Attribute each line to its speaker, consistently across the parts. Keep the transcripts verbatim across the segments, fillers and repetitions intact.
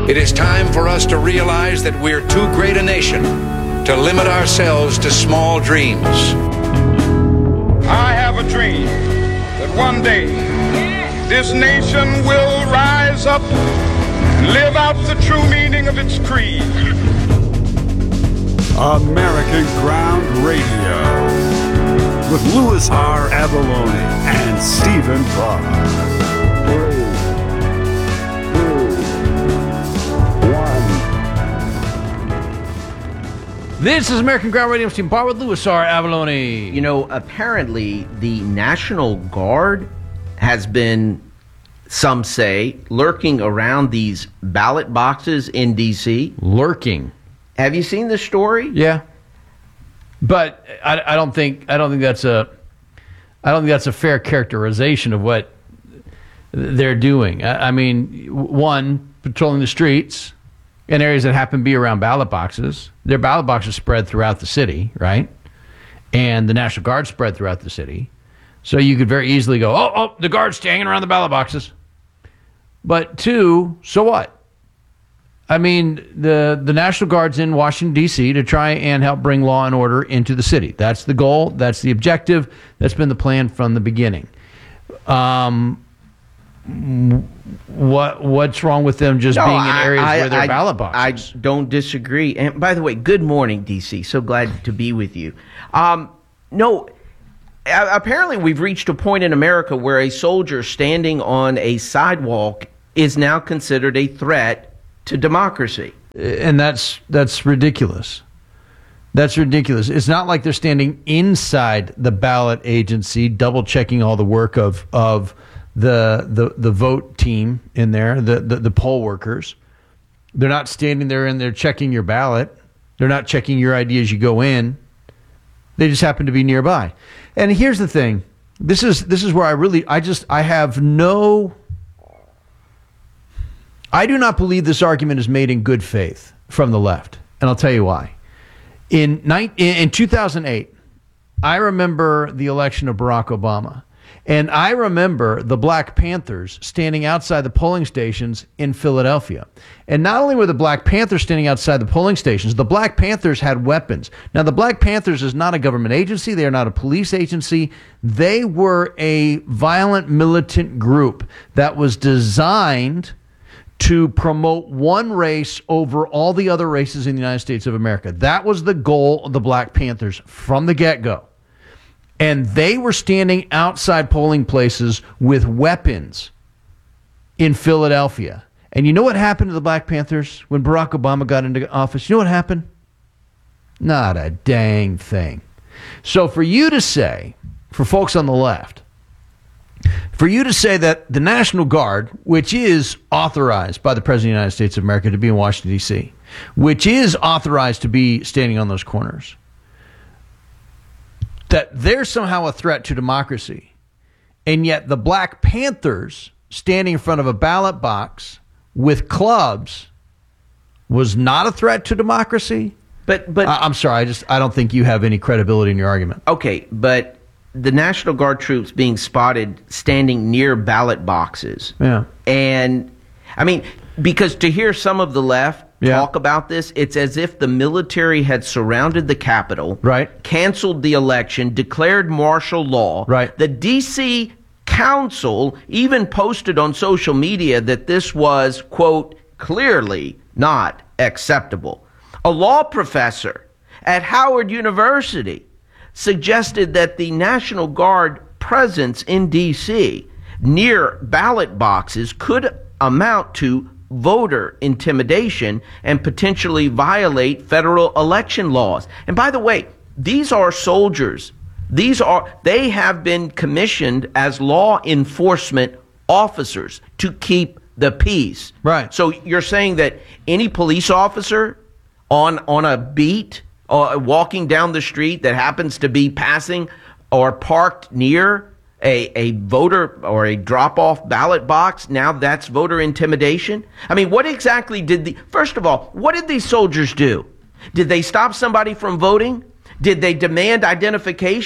Speaker 1: It is time for us to realize that we're too great a nation to limit ourselves to small dreams.
Speaker 2: I have a dream that one day this nation will rise up, live out the true meaning of its creed.
Speaker 3: American Ground Radio with Louis R. Avallone and Stephen Parr.
Speaker 4: This is American Ground Radio. I'm Stephen Parr with Louis R. Avallone.
Speaker 5: You know, apparently the National Guard has been, some say, lurking around these ballot boxes in D C
Speaker 4: Lurking.
Speaker 5: Have you seen this story?
Speaker 4: Yeah, but I, I don't think I don't think that's a I don't think that's a fair characterization of what they're doing. I, I mean, one, patrolling the streets in areas that happen to be around ballot boxes. Their ballot boxes spread throughout the city, right? And the National Guard spread throughout the city. So you could very easily go, oh, oh, the Guard's hanging around the ballot boxes. But two, so what? I mean, the, the National Guard's in Washington, D C to try and help bring law and order into the city. That's the goal. That's the objective. That's been the plan from the beginning. Um, what What's wrong with them just
Speaker 5: no,
Speaker 4: being in
Speaker 5: I,
Speaker 4: areas
Speaker 5: I,
Speaker 4: where there are
Speaker 5: I,
Speaker 4: ballot boxes?
Speaker 5: I don't disagree. And by the way, good morning, D C. So glad to be with you. Um, no, apparently we've reached a point in America where a soldier standing on a sidewalk is now considered a threat to democracy.
Speaker 4: And that's that's ridiculous. That's ridiculous. It's not like they're standing inside the ballot agency, double checking all the work of of the the, the vote team in there, the, the, the poll workers. They're not standing there and they're checking your ballot. They're not checking your I D as you go in. They just happen to be nearby. And here's the thing. This is this is where I really I just I have no I do not believe this argument is made in good faith from the left, and I'll tell you why. In, in two thousand eight, I remember the election of Barack Obama, and I remember the Black Panthers standing outside the polling stations in Philadelphia. And not only were the Black Panthers standing outside the polling stations, the Black Panthers had weapons. Now, the Black Panthers is not a government agency. They are not a police agency. They were a violent militant group that was designed to promote one race over all the other races in the United States of America. That was the goal of the Black Panthers from the get-go. And they were standing outside polling places with weapons in Philadelphia. And you know what happened to the Black Panthers when Barack Obama got into office? You know what happened? Not a dang thing. So for you to say, for folks on the left, for you to say that the National Guard, which is authorized by the President of the United States of America to be in Washington, D C, which is authorized to be standing on those corners, that they're somehow a threat to democracy, and yet the Black Panthers standing in front of a ballot box with clubs was not a threat to democracy?
Speaker 5: But but
Speaker 4: I, I'm sorry, I just I don't think you have any credibility in your argument.
Speaker 5: Okay, but the National Guard troops being spotted standing near ballot boxes.
Speaker 4: Yeah.
Speaker 5: And, I mean, because to hear some of the left
Speaker 4: yeah.
Speaker 5: talk about this, it's as if the military had surrounded the Capitol,
Speaker 4: right,
Speaker 5: canceled the election, declared martial law.
Speaker 4: Right.
Speaker 5: The D C Council even posted on social media that this was, quote, clearly not acceptable. A law professor at Howard University suggested that the National Guard presence in D C near ballot boxes could amount to voter intimidation and potentially violate federal election laws. And by the way, these are soldiers. These are, they have been commissioned as law enforcement officers to keep the peace.
Speaker 4: Right.
Speaker 5: So you're saying that any police officer on on a beat Uh, walking down the street that happens to be passing or parked near a, a voter or a drop-off ballot box, now that's voter intimidation? I mean, what exactly did the, first of all, what did these soldiers do? Did they stop somebody from voting? Did they demand identification?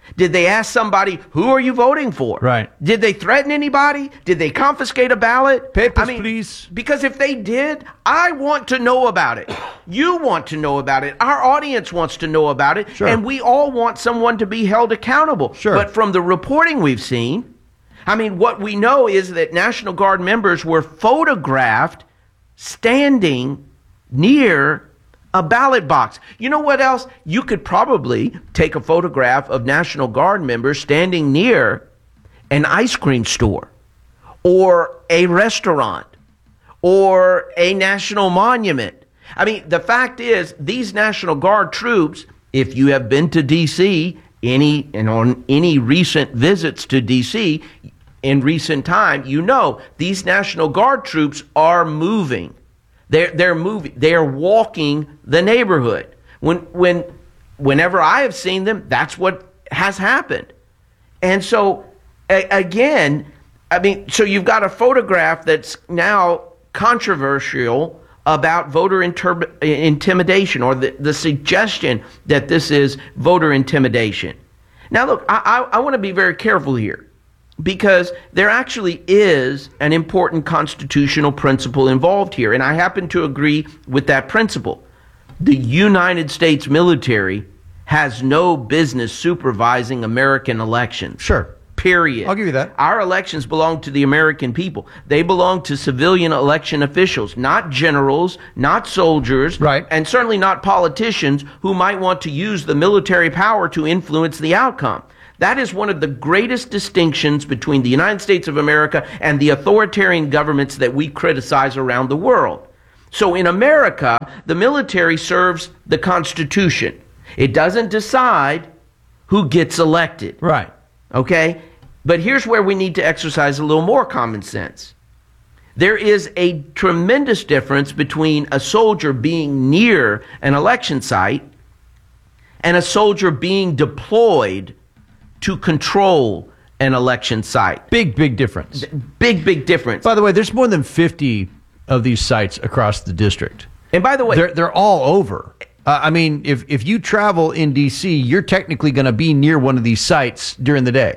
Speaker 5: Did they ask somebody, who are you voting for?
Speaker 4: Right.
Speaker 5: Did they threaten anybody? Did they confiscate a ballot?
Speaker 4: Papers,
Speaker 5: I mean,
Speaker 4: please.
Speaker 5: Because if they did, I want to know about it. You want to know about it. Our audience wants to know about it.
Speaker 4: Sure.
Speaker 5: And we all want someone to be held accountable.
Speaker 4: Sure.
Speaker 5: But from the reporting we've seen, I mean, what we know is that National Guard members were photographed standing near a ballot box. You know what else? You could probably take a photograph of National Guard members standing near an ice cream store or a restaurant or a national monument. I mean, the fact is, these National Guard troops, if you have been to D C, any and on any recent visits to D C in recent time, you know these National Guard troops are moving. They're they're moving. They are walking the neighborhood. When when whenever I have seen them, that's what has happened. And so a, again, I mean, so you've got a photograph that's now controversial about voter inter- intimidation, or the, the suggestion that this is voter intimidation. Now, look, I, I, I want to be very careful here, because there actually is an important constitutional principle involved here, and I happen to agree with that principle. The United States military has no business supervising American elections.
Speaker 4: Sure.
Speaker 5: Period.
Speaker 4: I'll give you that.
Speaker 5: Our elections belong to the American people. They belong to civilian election officials, not generals, not soldiers,
Speaker 4: right,
Speaker 5: and certainly not politicians who might want to use the military power to influence the outcome. That is one of the greatest distinctions between the United States of America and the authoritarian governments that we criticize around the world. So in America, the military serves the Constitution. It doesn't decide who gets elected.
Speaker 4: Right.
Speaker 5: Okay? But here's where we need to exercise a little more common sense. There is a tremendous difference between a soldier being near an election site and a soldier being deployed to control an election site.
Speaker 4: Big, big difference.
Speaker 5: Big, big difference.
Speaker 4: By the way, there's more than fifty of these sites across the district.
Speaker 5: And by the way,
Speaker 4: they're, they're all over. Uh, I mean, if, if you travel in D C, you're technically going to be near one of these sites during the day.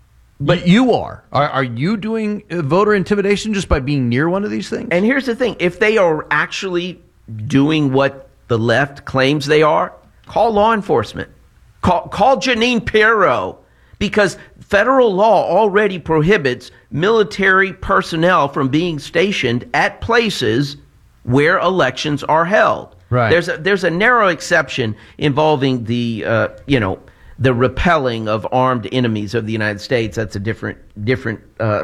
Speaker 4: But you are. Are, are you doing voter intimidation just by being near one of these things?
Speaker 5: And here's the thing. If they are actually doing what the left claims they are, call law enforcement. Call, call Jeanine Pirro, because federal law already prohibits military personnel from being stationed at places where elections are held.
Speaker 4: Right.
Speaker 5: There's a, there's a narrow exception involving the, uh, you know, the repelling of armed enemies of the United States. That's a different different uh,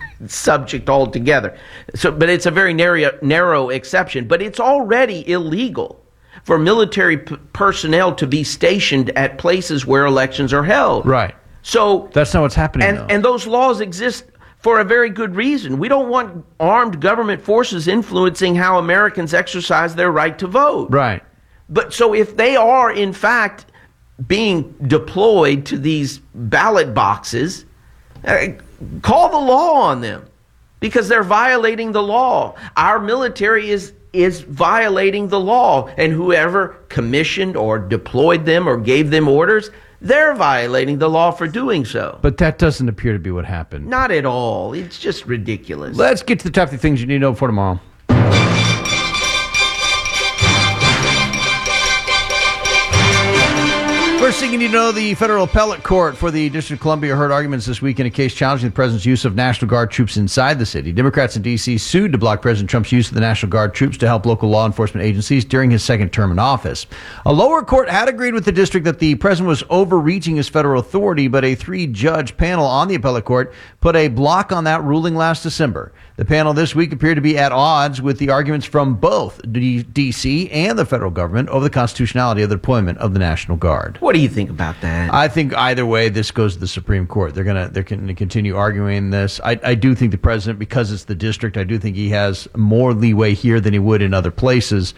Speaker 5: subject altogether. So, but it's a very narrow narrow exception. But it's already illegal for military p- personnel to be stationed at places where elections are held.
Speaker 4: Right.
Speaker 5: So
Speaker 4: that's not what's happening.
Speaker 5: And
Speaker 4: though.
Speaker 5: and those laws exist for a very good reason. We don't want armed government forces influencing how Americans exercise their right to vote.
Speaker 4: Right.
Speaker 5: But so if they are in fact being deployed to these ballot boxes, uh, call the law on them, because they're violating the law. Our military is is violating the law, and whoever commissioned or deployed them or gave them orders, they're violating the law for doing so.
Speaker 4: But that doesn't appear to be what happened.
Speaker 5: Not at all. It's just ridiculous.
Speaker 4: Let's get to the top three things you need to know before tomorrow. First thing you need to know, the federal appellate court for the District of Columbia heard arguments this week in a case challenging the president's use of National Guard troops inside the city. Democrats in D C sued to block President Trump's use of the National Guard troops to help local law enforcement agencies during his second term in office. A lower court had agreed with the district that the president was overreaching his federal authority, but a three-judge panel on the appellate court put a block on that ruling last December. The panel this week appeared to be at odds with the arguments from both D C and the federal government over the constitutionality of the deployment of the National Guard.
Speaker 5: What do you think about that?
Speaker 4: I think either way, this goes to the Supreme Court. They're gonna they're going to continue arguing this. I, I do think the president, because it's the district, I do think he has more leeway here than he would in other places.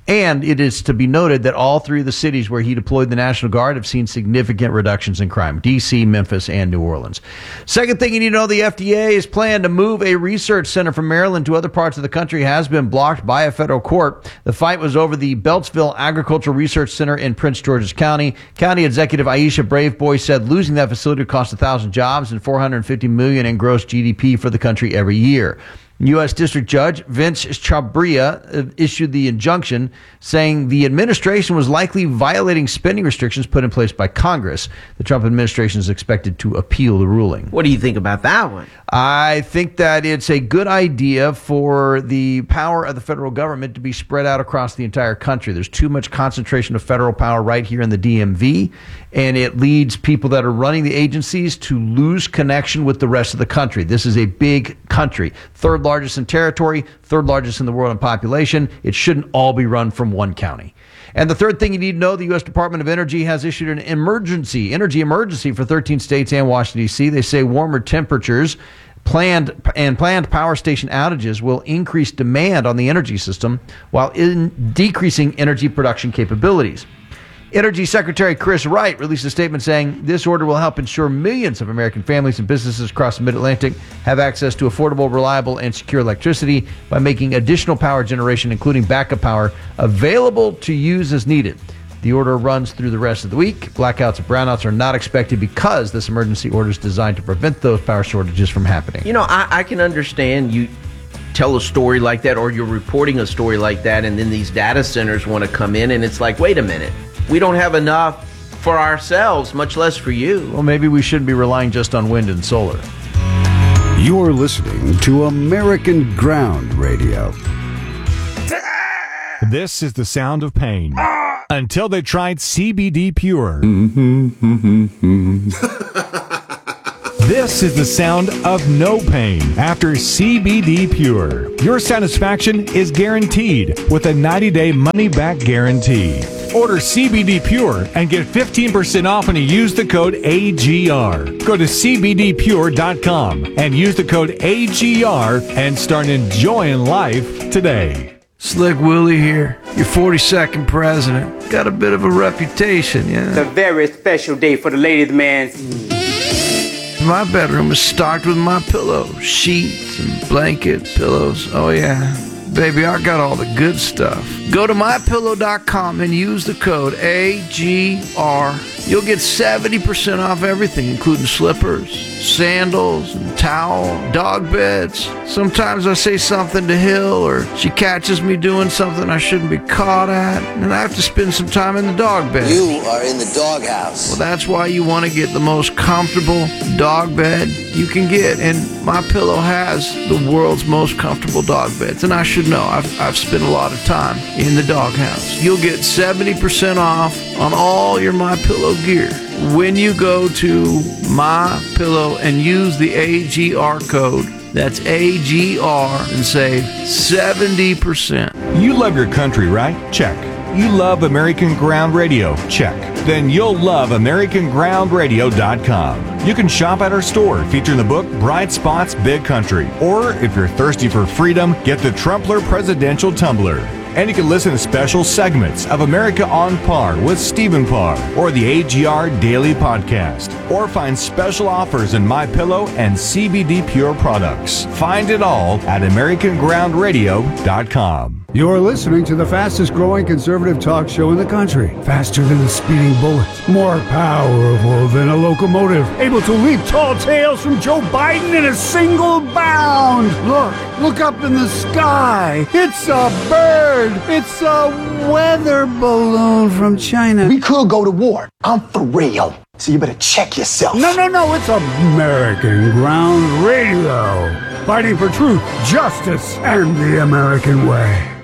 Speaker 4: And it is to be noted that all three of the cities where he deployed the National Guard have seen significant reductions in crime: D C, Memphis, and New Orleans. Second thing you need to know, the F D A is planning to move a research center from Maryland to other parts of the country. Has been blocked by a federal court. The fight was over the Beltsville Agricultural Research Center in Prince George's County. County Executive Aisha Braveboy said losing that facility would cost one thousand jobs and four hundred fifty million dollars in gross G D P for the country every year. U S. District Judge Vince Chabria issued the injunction, saying the administration was likely violating spending restrictions put in place by Congress. The Trump administration is expected to appeal the ruling.
Speaker 5: What do you think about that one?
Speaker 4: I think that it's a good idea for the power of the federal government to be spread out across the entire country. There's too much concentration of federal power right here in the D M V, and it leads people that are running the agencies to lose connection with the rest of the country. This is a big country, third largest in territory, third largest in the world in population. It shouldn't all be run from one county. And the third thing you need to know, the U S. Department of Energy has issued an emergency, energy emergency for thirteen states and Washington, D C. They say warmer temperatures planned and planned power station outages will increase demand on the energy system while in decreasing energy production capabilities. Energy Secretary Chris Wright released a statement saying this order will help ensure millions of American families and businesses across the Mid-Atlantic have access to affordable, reliable, and secure electricity by making additional power generation, including backup power, available to use as needed. The order runs through the rest of the week. Blackouts and brownouts are not expected because this emergency order is designed to prevent those power shortages from happening.
Speaker 5: You know, I, I can understand you tell a story like that, or you're reporting a story like that, and then these data centers want to come in, and it's like, wait a minute. We don't have enough for ourselves, much less for you.
Speaker 4: Well, maybe we shouldn't be relying just on wind and solar.
Speaker 3: You're listening to American Ground Radio.
Speaker 6: This is the sound of pain. Until they tried C B D Pure. This is the sound of no pain after C B D Pure. Your satisfaction is guaranteed with a ninety-day money-back guarantee. Order C B D Pure and get fifteen percent off when you use the code A G R. Go to C B D pure dot com and use the code A G R and start enjoying life today.
Speaker 7: Slick Willie here, your forty-second president. Got a bit of a reputation, yeah?
Speaker 8: It's a very special day for the ladies' man.
Speaker 7: My bedroom is stocked with my pillows, sheets and blankets, pillows. Oh yeah, baby, I got all the good stuff. Go to my pillow dot com and use the code A G R. You'll get seventy percent off everything, including slippers, sandals, and towel, dog beds. Sometimes I say something to Hill, or she catches me doing something I shouldn't be caught at, and I have to spend some time in the dog bed.
Speaker 9: You are in the doghouse.
Speaker 7: Well, that's why you want to get the most comfortable dog bed you can get, and MyPillow has the world's most comfortable dog beds, and I should know. I've, I've spent a lot of time in the doghouse. You'll get seventy percent off on all your MyPillow gear when you go to MyPillow and use the A G R code. That's A G R and save seventy percent.
Speaker 6: You love your country, right? Check. You love American Ground Radio? Check. Then you'll love American Ground Radio dot com. You can shop at our store featuring the book Bright Spots, Big Country. Or if you're thirsty for freedom, get the Trumpler Presidential Tumbler. And you can listen to special segments of America on Par with Stephen Parr or the A G R Daily Podcast. Or find special offers in MyPillow and C B D Pure products. Find it all at American Ground Radio dot com.
Speaker 3: You're listening to the fastest growing conservative talk show in the country. Faster than a speeding bullet. More powerful than a locomotive. Able to leap tall tales from Joe Biden in a single bound. Look, look up in the sky. It's a bird. It's a weather balloon from China.
Speaker 9: We could go to war. I'm for real. So you better check yourself.
Speaker 3: No, no, no. It's American Ground Radio. Fighting for truth, justice, and the American way.